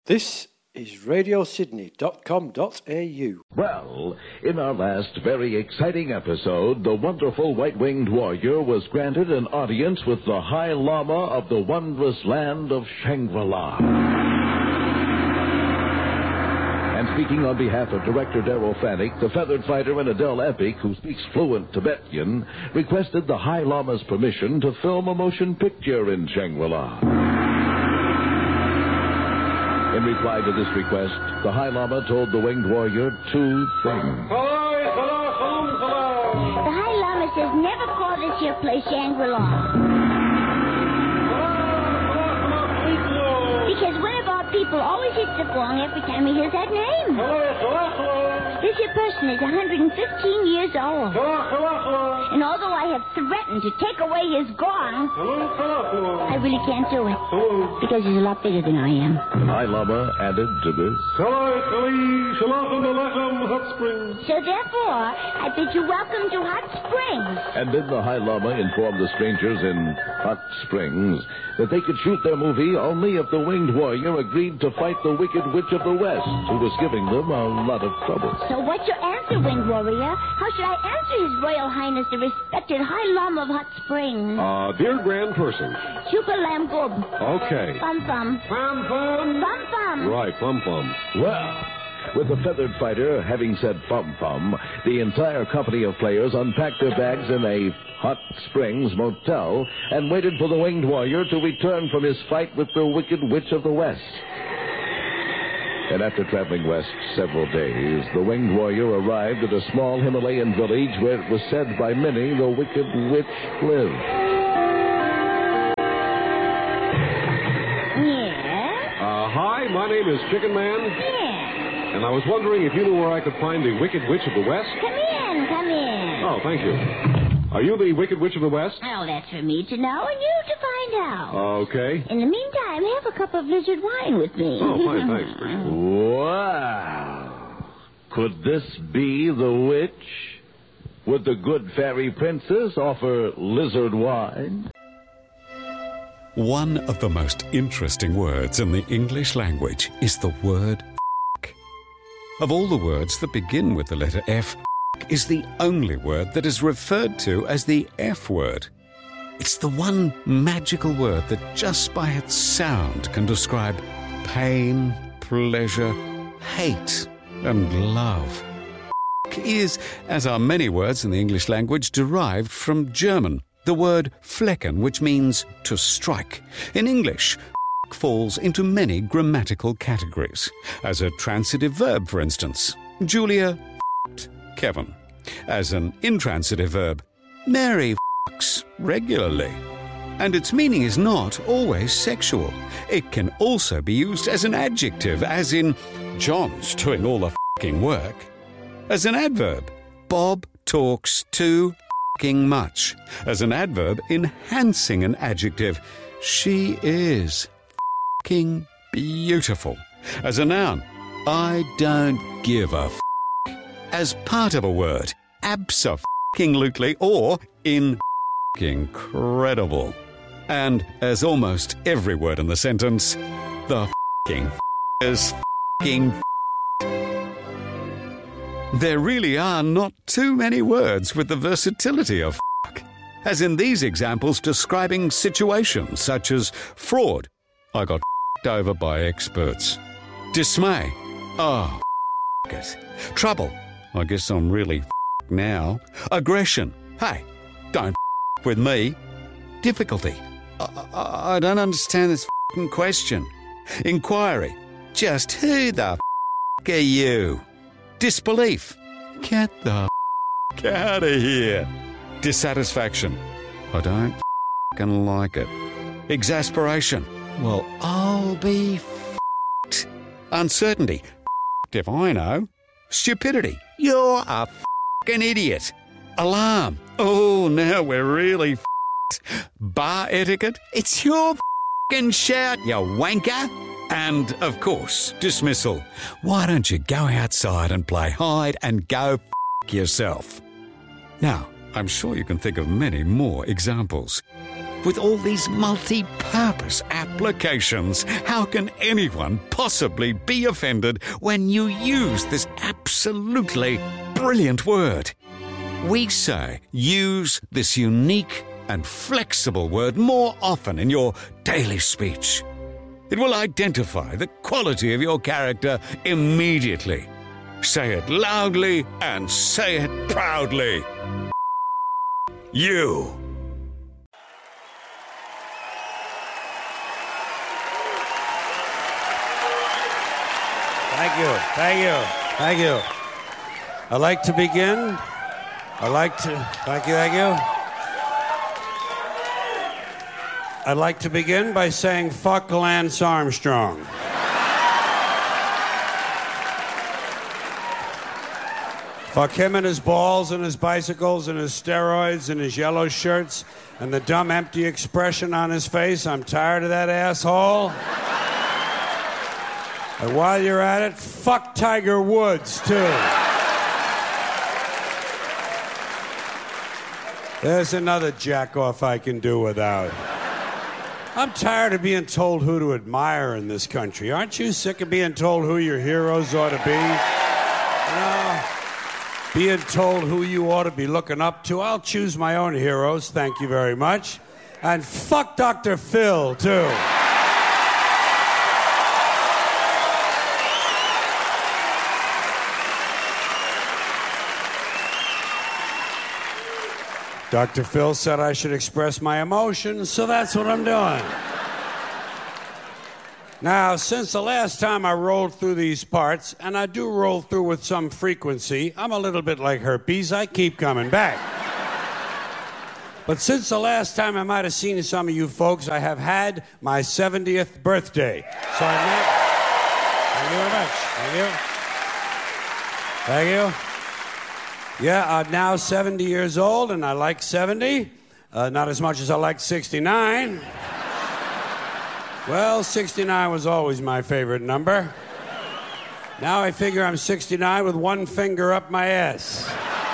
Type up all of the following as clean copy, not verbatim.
This is radiosydney.com.au. Well, in our last very exciting episode, the wonderful white-winged warrior was granted an audience with the High Lama of the wondrous land of Shangri-La. And speaking on behalf of Director Darrell Fanek, the feathered fighter and Adele Epic, who speaks fluent Tibetan, requested the High Lama's permission to film a motion picture in Shangri-La. In reply to this request, the High Lama told the winged warrior two things. The High Lama says never call this here place Shangri-La. Because one of our people always hits the gong every time he hears that name. This here person is 115 years old. And although I have threatened to take away his gong, I really can't do it. Because he's a lot bigger than I am. The High Lama added to this. So therefore, I bid you welcome to Hot Springs. And then the High Lama informed the strangers in Hot Springs that they could shoot their movie only if the winged warrior agreed to fight the Wicked Witch of the West, who was giving them a lot of trouble. So what's your answer, winged warrior? How should I answer His Royal Highness, the respected High Lama of Hot Springs? Dear grand person. Chupa lamb goob. Okay. Fum fum. Fum fum. Fum fum. Right, fum fum. Well, with the feathered fighter having said fum-fum, the entire company of players unpacked their bags in a Hot Springs motel and waited for the winged warrior to return from his fight with the Wicked Witch of the West. And after traveling west several days, the winged warrior arrived at a small Himalayan village where it was said by many the Wicked Witch lived. Yeah? Hi, my name is Chicken Man. Yeah. And I was wondering if you knew where I could find the Wicked Witch of the West. Come in, come in. Oh, thank you. Are you the Wicked Witch of the West? Oh, that's for me to know and you to find out. Okay. In the meantime, have a cup of lizard wine with me. Oh, fine, thanks. Wow! Could this be the witch? Would the good fairy princess offer lizard wine? One of the most interesting words in the English language is the word f***. Of all the words that begin with the letter F, is the only word that is referred to as the F word. It's the one magical word that just by its sound can describe pain, pleasure, hate, and love. Is, as are many words in the English language, derived from German, the word flecken, which means to strike. In English, falls into many grammatical categories. As a transitive verb, for instance, Julia Kevin. As an intransitive verb, Mary f***s regularly. And its meaning is not always sexual. It can also be used as an adjective, as in, John's doing all the f***ing work. As an adverb, Bob talks too f***ing much. As an adverb, enhancing an adjective, she is f***ing beautiful. As a noun, I don't give a f***. As part of a word, abso-f***ing-lutely or incredible. And as almost every word in the sentence, the f***ing is f***ing. There really are not too many words with the versatility of f***, as in these examples describing situations such as fraud, I got f***ed over by experts. Dismay, oh, f*** it. Trouble, I guess I'm really f***ed now. Aggression, hey, don't f*** with me. Difficulty, I don't understand this f***ing question. Inquiry, just who the f*** are you? Disbelief, get the f*** out of here. Dissatisfaction, I don't f***ing like it. Exasperation, well, I'll be f***ed. Uncertainty, f***ed if I know. Stupidity, you're a f***ing idiot. Alarm, oh, now we're really f***ed. Bar etiquette, it's your f***ing shout, you wanker. And, of course, dismissal. Why don't you go outside and play hide and go f*** yourself? Now, I'm sure you can think of many more examples. With all these multi-purpose applications, how can anyone possibly be offended when you use this absolutely brilliant word? We say use this unique and flexible word more often in your daily speech. It will identify the quality of your character immediately. Say it loudly and say it proudly. You. Thank you. I'd like to begin. Thank you. I'd like to begin by saying fuck Lance Armstrong. Fuck him and his balls and his bicycles and his steroids and his yellow shirts and the dumb empty expression on his face. I'm tired of that asshole. And while you're at it, fuck Tiger Woods, too. There's another jack-off I can do without. I'm tired of being told who to admire in this country. Aren't you sick of being told who your heroes ought to be? Being told who you ought to be looking up to. I'll choose my own heroes, thank you very much. And fuck Dr. Phil, too. Dr. Phil said I should express my emotions, so that's what I'm doing. Now, since the last time I rolled through these parts, and I do roll through with some frequency, I'm a little bit like herpes, I keep coming back. But since the last time I might have seen some of you folks, I have had my 70th birthday. So thank you very much. Thank you. Yeah, I'm now 70 years old, and I like 70. Not as much as I like 69. Well, 69 was always my favorite number. Now I figure I'm 69 with one finger up my ass.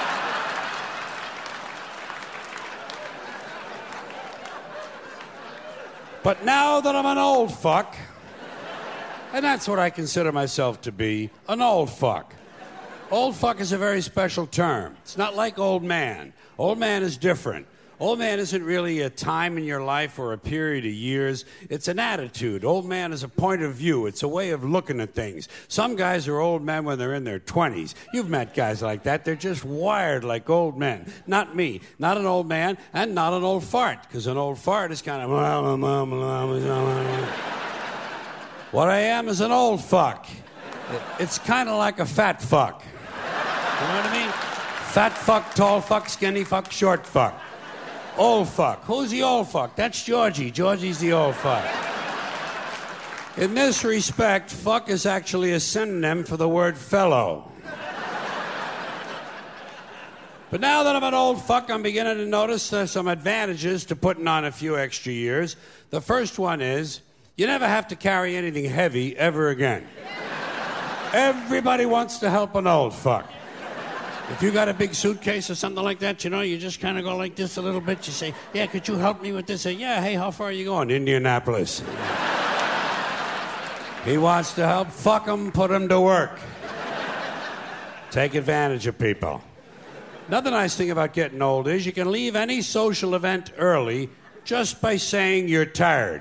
But now that I'm an old fuck, and that's what I consider myself to be, an old fuck. Old fuck is a very special term. It's not like old man. Old man is different. Old man isn't really a time in your life or a period of years. It's an attitude. Old man is a point of view. It's a way of looking at things. Some guys are old men when they're in their 20s. You've met guys like that. They're just wired like old men. Not me. Not an old man and not an old fart. Because an old fart is kind of... What I am is an old fuck. It's kind of like a fat fuck. You know what I mean? Fat fuck, tall fuck, skinny fuck, short fuck. Old fuck. Who's the old fuck? That's Georgie. Georgie's the old fuck. In this respect, fuck is actually a synonym for the word fellow. But now that I'm an old fuck, I'm beginning to notice there's some advantages to putting on a few extra years. The first one is you never have to carry anything heavy ever again. Everybody wants to help an old fuck. If you got a big suitcase or something like that, you know, you just kind of go like this a little bit. You say, yeah, could you help me with this? Say, yeah, hey, how far are you going? Indianapolis. He wants to help. Fuck him, put him to work. Take advantage of people. Another nice thing about getting old is you can leave any social event early just by saying you're tired.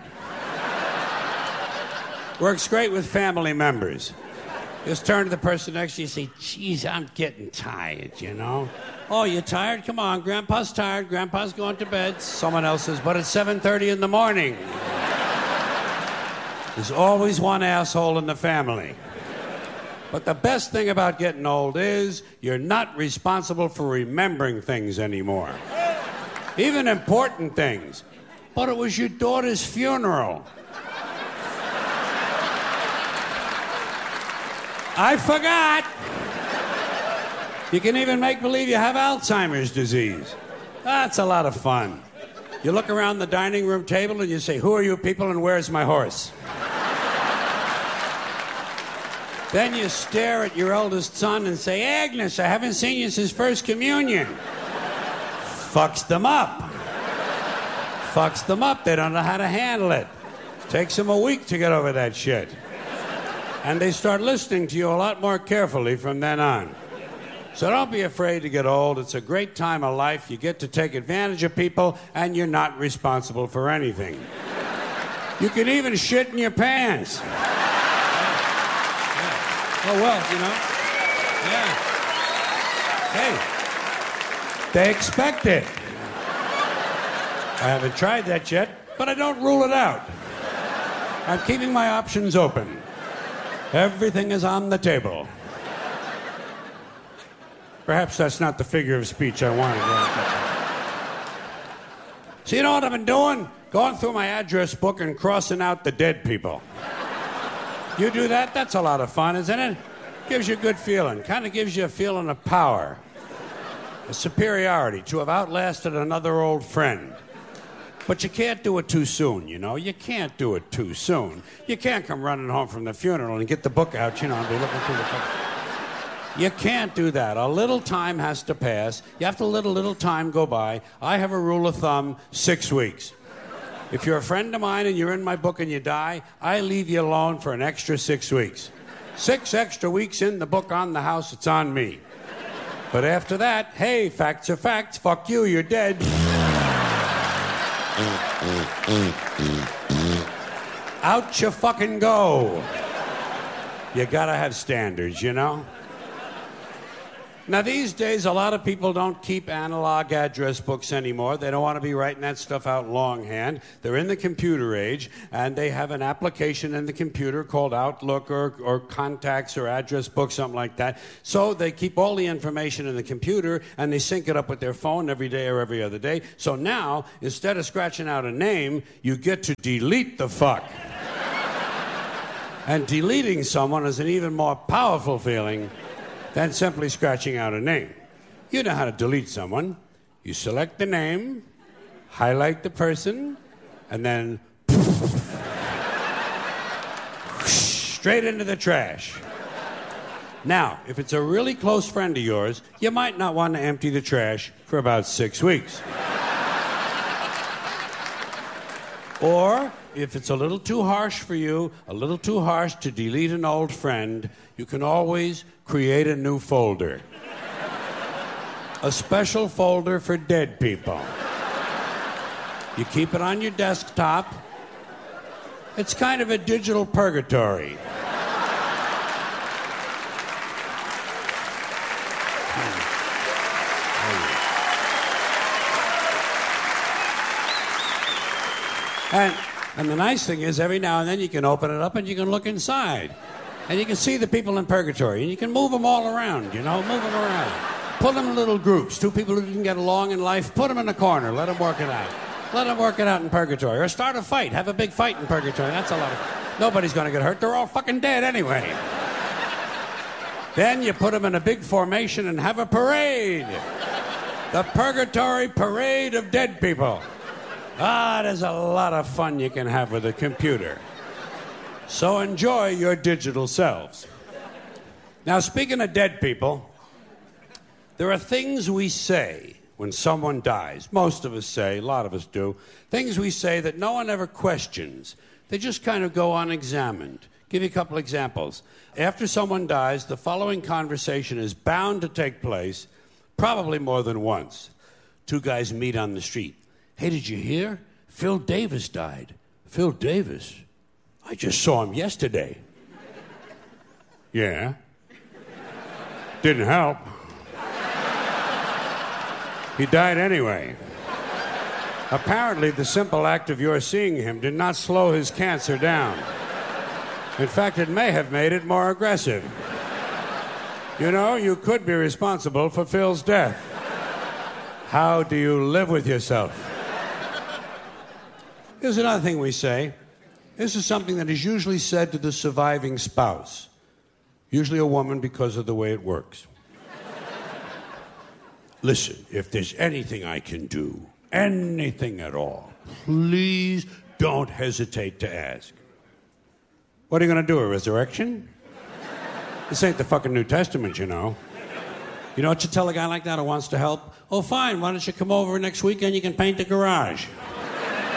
Works great with family members. Just turn to the person next to you and say, geez, I'm getting tired, you know? Oh, you're tired? Come on, Grandpa's tired. Grandpa's going to bed. Someone else says, but it's 7:30 in the morning. There's always one asshole in the family. But the best thing about getting old is you're not responsible for remembering things anymore. Even important things. But it was your daughter's funeral. I forgot. You can even make believe you have Alzheimer's disease. That's a lot of fun. You look around the dining room table and you say, who are you people and where's my horse? Then you stare at your eldest son and say, Agnes, I haven't seen you since First Communion. Fucks them up. Fucks them up. They don't know how to handle it. Takes them a week to get over that shit. And they start listening to you a lot more carefully from then on. So don't be afraid to get old. It's a great time of life. You get to take advantage of people, and you're not responsible for anything. You can even shit in your pants. Oh, well, you know. Yeah. Hey, they expect it. I haven't tried that yet, but I don't rule it out. I'm keeping my options open. Everything is on the table. Perhaps that's not the figure of speech I wanted. So you know what I've been doing? Going through my address book and crossing out the dead people. You do that? That's a lot of fun, isn't it? Gives you a good feeling. Kind of gives you a feeling of power. A superiority to have outlasted another old friend. But you can't do it too soon, you know? You can't do it too soon. You can't come running home from the funeral and get the book out, you know, and be looking through the book. You can't do that. A little time has to pass. You have to let a little time go by. I have a rule of thumb, 6 weeks. If you're a friend of mine and you're in my book and you die, I leave you alone for an extra 6 weeks. 6 extra weeks in the book on the house, it's on me. But after that, hey, facts are facts. Fuck you, you're dead. Out you fucking go. You gotta have standards, you know? Now, these days, a lot of people don't keep analog address books anymore. They don't want to be writing that stuff out longhand. They're in the computer age, and they have an application in the computer called Outlook or Contacts or Address Book, something like that. So they keep all the information in the computer, and they sync it up with their phone every day or every other day. So now, instead of scratching out a name, you get to delete the fuck. And deleting someone is an even more powerful feeling than simply scratching out a name. You know how to delete someone. You select the name, highlight the person, and then straight into the trash. Now, if it's a really close friend of yours, you might not want to empty the trash for about 6 weeks. Or, if it's a little too harsh for you, a little too harsh to delete an old friend, you can always create a new folder. A special folder for dead people. You keep it on your desktop. It's kind of a digital purgatory. And the nice thing is, every now and then you can open it up and you can look inside. And you can see the people in purgatory. And you can move them all around, you know, move them around. Put them in little groups. 2 people who didn't get along in life, put them in a corner. Let them work it out. Let them work it out in purgatory. Or start a fight. Have a big fight in purgatory. That's a lot of fun. Nobody's going to get hurt. They're all fucking dead anyway. Then you put them in a big formation and have a parade. The Purgatory Parade of Dead People. There's a lot of fun you can have with a computer. So enjoy your digital selves. Now, speaking of dead people, there are things we say when someone dies. Most of us say, a lot of us do, things we say that no one ever questions. They just kind of go unexamined. Give you a couple examples. After someone dies, the following conversation is bound to take place, probably more than once. 2 guys meet on the street. Hey, did you hear? Phil Davis died. Phil Davis? I just saw him yesterday. Yeah. Didn't help. He died anyway. Apparently, the simple act of your seeing him did not slow his cancer down. In fact, it may have made it more aggressive. You know, you could be responsible for Phil's death. How do you live with yourself? Here's another thing we say. This is something that is usually said to the surviving spouse. Usually a woman, because of the way it works. Listen, if there's anything I can do, anything at all, please don't hesitate to ask. What are you going to do, a resurrection? This ain't the fucking New Testament, you know. You know what you tell a guy like that who wants to help? Oh, fine, why don't you come over next weekend, you can paint the garage.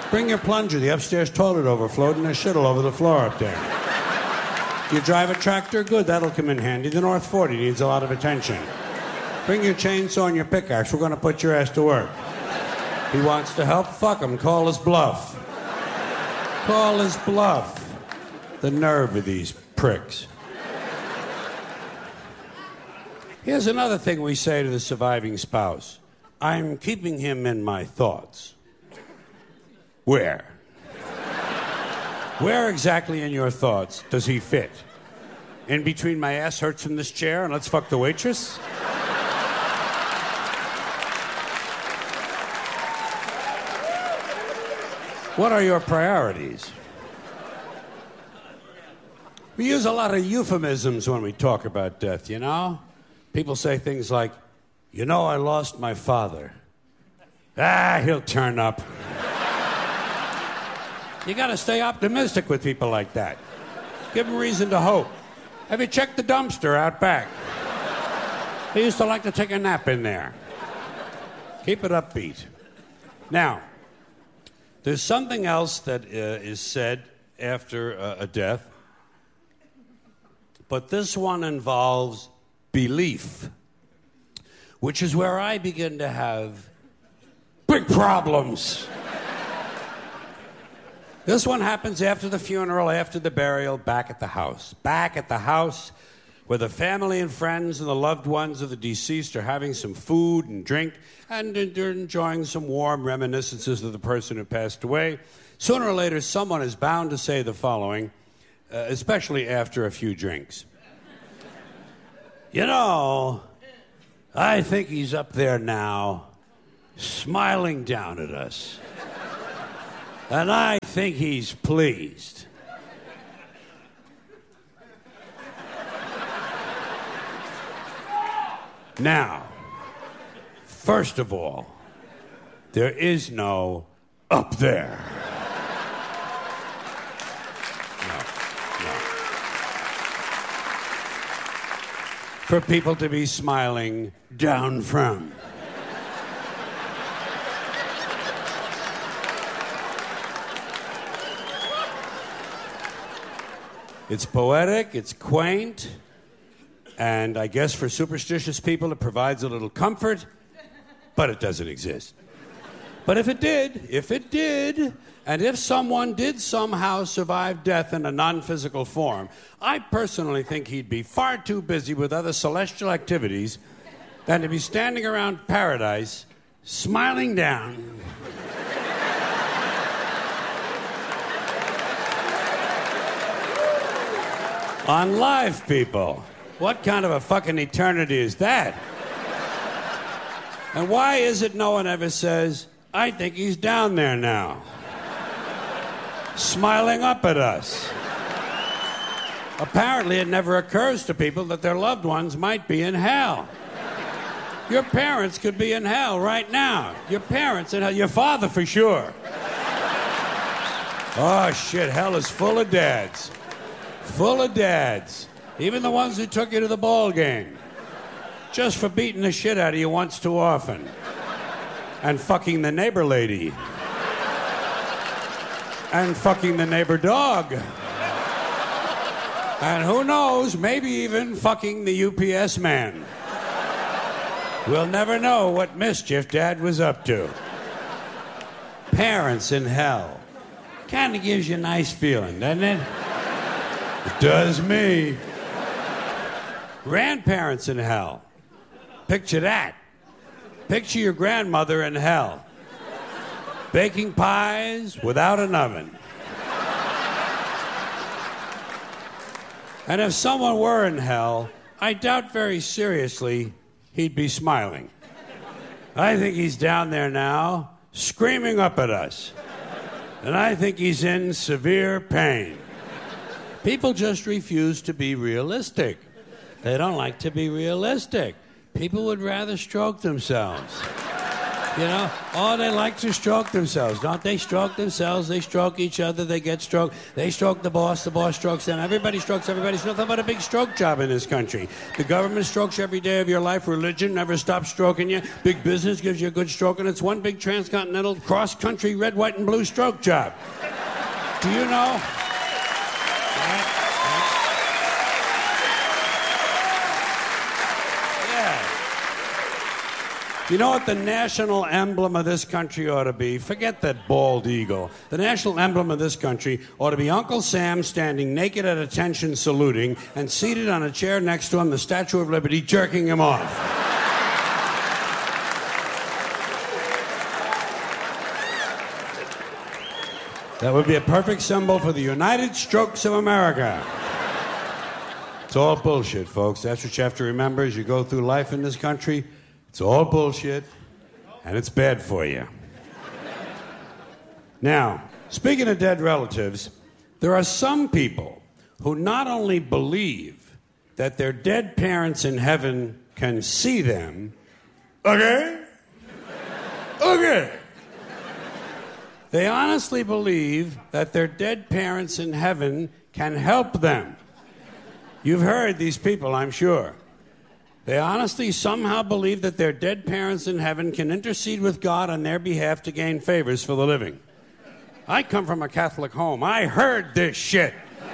Bring your plunger. The upstairs toilet overflowed and there's shit all over the floor up there. You drive a tractor? Good, that'll come in handy. The North 40 needs a lot of attention. Bring your chainsaw and your pickaxe. We're going to put your ass to work. He wants to help? Fuck him. Call his bluff. Call his bluff. The nerve of these pricks. Here's another thing we say to the surviving spouse. I'm keeping him in my thoughts. Where? Where exactly in your thoughts does he fit? In between my ass hurts from this chair and let's fuck the waitress? What are your priorities? We use a lot of euphemisms when we talk about death, you know? People say things like, you know, I lost my father. He'll turn up. You gotta stay optimistic with people like that. Give them reason to hope. Have you checked the dumpster out back? He used to like to take a nap in there. Keep it upbeat. Now, there's something else that is said after a death, but this one involves belief, which is where I begin to have big problems. This one happens after the funeral, after the burial, back at the house. Back at the house where the family and friends and the loved ones of the deceased are having some food and drink and they're enjoying some warm reminiscences of the person who passed away. Sooner or later, someone is bound to say the following, especially after a few drinks. You know, I think he's up there now, smiling down at us. And I think he's pleased. Now, first of all, there is no up there. No. For people to be smiling down from. It's poetic, it's quaint, and I guess for superstitious people it provides a little comfort, but it doesn't exist. But if it did, and if someone did somehow survive death in a non-physical form, I personally think he'd be far too busy with other celestial activities than to be standing around paradise, smiling down. On live people. What kind of a fucking eternity is that? And why is it no one ever says, I think he's down there now, smiling up at us? Apparently it never occurs to people that their loved ones might be in hell. Your parents could be in hell right now. Your parents in hell. Your father for sure. Oh shit, hell is full of dads. Full of dads. Even the ones who took you to the ball game. Just for beating the shit out of you once too often. And fucking the neighbor lady. And fucking the neighbor dog. And who knows, maybe even fucking the UPS man. We'll never know what mischief Dad was up to. Parents in hell. Kind of gives you a nice feeling, doesn't it? It does me. Grandparents in hell. Picture that. Picture your grandmother in hell. Baking pies without an oven. And if someone were in hell, I doubt very seriously he'd be smiling. I think he's down there now, screaming up at us. And I think he's in severe pain. People just refuse to be realistic. They don't like to be realistic. People would rather stroke themselves. You know? Oh, they like to stroke themselves. Don't they stroke themselves? They stroke each other. They get stroked. They stroke the boss strokes them. Everybody strokes everybody. It's nothing but a big stroke job in this country. The government strokes you every day of your life. Religion never stops stroking you. Big business gives you a good stroke, and it's one big transcontinental cross-country red, white, and blue stroke job. Do you know? You know what the national emblem of this country ought to be? Forget that bald eagle. The national emblem of this country ought to be Uncle Sam standing naked at attention saluting, and seated on a chair next to him, the Statue of Liberty, jerking him off. That would be a perfect symbol for the United Strokes of America. It's all bullshit, folks. That's what you have to remember as you go through life in this country. It's all bullshit, and it's bad for you. Now, speaking of dead relatives, there are some people who not only believe that their dead parents in heaven can see them, okay? They honestly believe that their dead parents in heaven can help them. You've heard these people, I'm sure. They honestly somehow believe that their dead parents in heaven can intercede with God on their behalf to gain favors for the living. I come from a Catholic home. I heard this shit.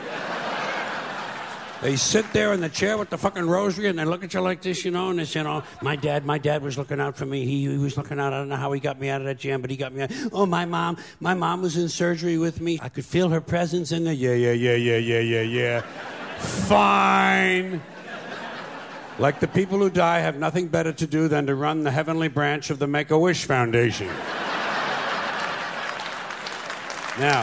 They sit there in the chair with the fucking rosary and they look at you like this, you know, and they say, oh, my dad was looking out for me. He was looking out. I don't know how he got me out of that jam, but he got me out. Oh, my mom was in surgery with me. I could feel her presence in there. Yeah. Fine. Like the people who die have nothing better to do than to run the heavenly branch of the Make-A-Wish Foundation. Now,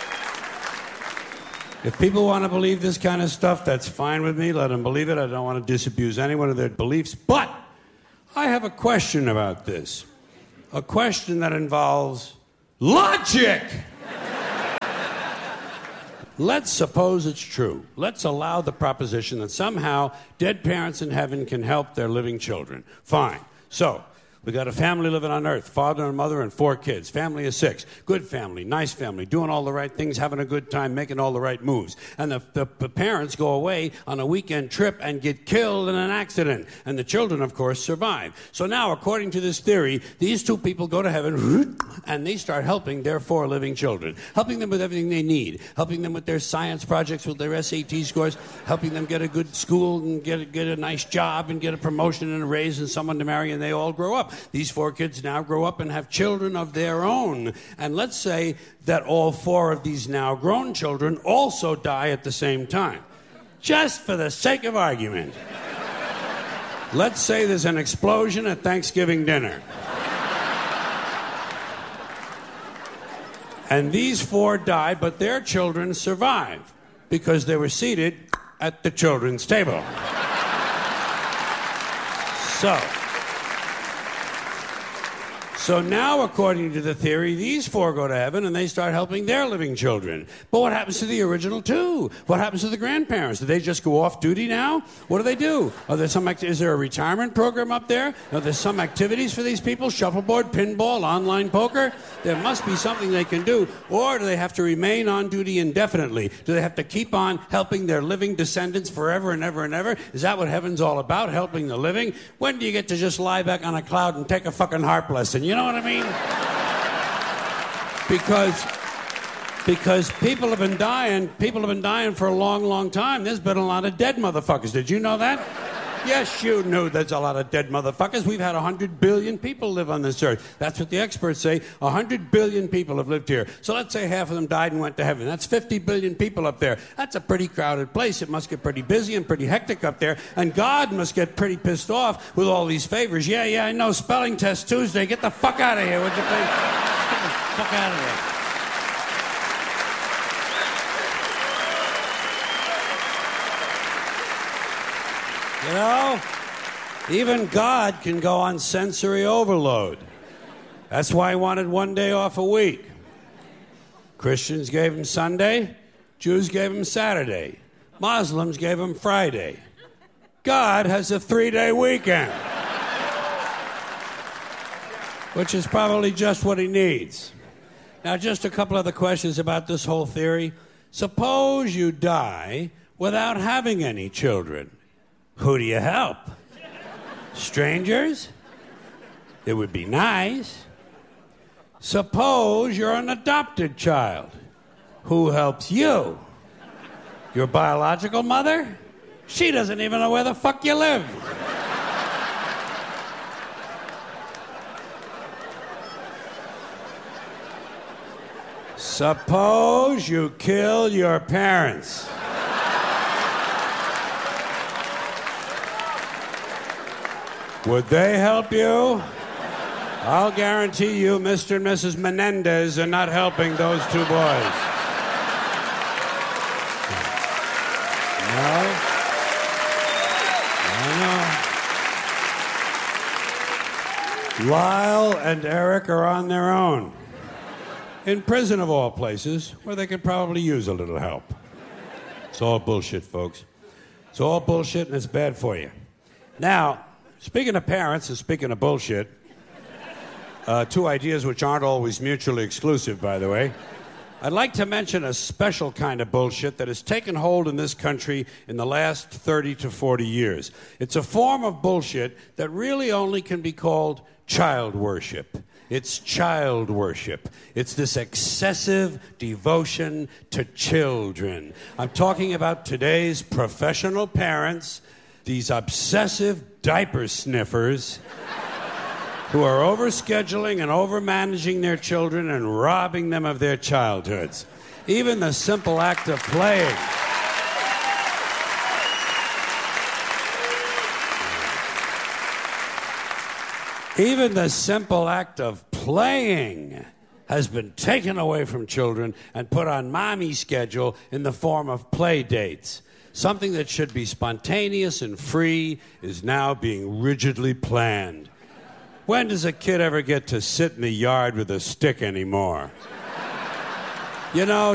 if people want to believe this kind of stuff, that's fine with me. Let them believe it. I don't want to disabuse anyone of their beliefs. But I have a question about this. A question that involves logic. Let's suppose it's true. Let's allow the proposition that somehow dead parents in heaven can help their living children. Fine. So, we got a family living on earth, father and mother and 4 kids. Family of 6. Good family, nice family, doing all the right things, having a good time, making all the right moves. And the parents go away on a weekend trip and get killed in an accident. And the children, of course, survive. So now, according to this theory, these 2 people go to heaven and they start helping their 4 living children. Helping them with everything they need. Helping them with their science projects, with their SAT scores. Helping them get a good school and get a nice job and get a promotion and a raise and someone to marry, and they all grow up. These 4 kids now grow up and have children of their own. And let's say that all 4 of these now grown children also die at the same time. Just for the sake of argument. Let's say there's an explosion at Thanksgiving dinner. And these 4 die, but their children survive because they were seated at the children's table. So now, according to the theory, these 4 go to heaven and they start helping their living children. But what happens to the original 2? What happens to the grandparents? Do they just go off duty now? What do they do? Is there a retirement program up there? Are there some activities for these people? Shuffleboard, pinball, online poker? There must be something they can do. Or do they have to remain on duty indefinitely? Do they have to keep on helping their living descendants forever and ever and ever? Is that what heaven's all about, helping the living? When do you get to just lie back on a cloud and take a fucking harp lesson? You know what I mean? Because people have been dying for a long, long time. There's been a lot of dead motherfuckers. Did you know that? Yes, you knew there's a lot of dead motherfuckers. We've had 100 billion people live on this earth. That's what the experts say. 100 billion people have lived here. So let's say half of them died and went to heaven. That's 50 billion people up there. That's a pretty crowded place. It must get pretty busy and pretty hectic up there. And God must get pretty pissed off with all these favors. Yeah, I know. Spelling test Tuesday. Get the fuck out of here, would you please? Get the fuck out of here. You know, even God can go on sensory overload. That's why he wanted 1 day off a week. Christians gave him Sunday. Jews gave him Saturday. Muslims gave him Friday. God has a 3-day weekend. which is probably just what he needs. Now, just a couple other questions about this whole theory. Suppose you die without having any children. Who do you help? Strangers? It would be nice. Suppose you're an adopted child. Who helps you? Your biological mother? She doesn't even know where the fuck you live. Suppose you kill your parents. Would they help you? I'll guarantee you Mr. and Mrs. Menendez are not helping those two boys. No? I know. Lyle and Eric are on their own. In prison, of all places, where they could probably use a little help. It's all bullshit, folks. It's all bullshit, and it's bad for you. Now, speaking of parents and speaking of bullshit, two ideas which aren't always mutually exclusive, by the way. I'd like to mention a special kind of bullshit that has taken hold in this country in the last 30 to 40 years. It's a form of bullshit that really only can be called child worship. It's child worship. It's this excessive devotion to children. I'm talking about today's professional parents, these obsessive diaper sniffers who are overscheduling and overmanaging their children and robbing them of their childhoods. Even the simple act of playing. Even the simple act of playing has been taken away from children and put on mommy's schedule in the form of play dates. Something that should be spontaneous and free is now being rigidly planned. When does a kid ever get to sit in the yard with a stick anymore? You know,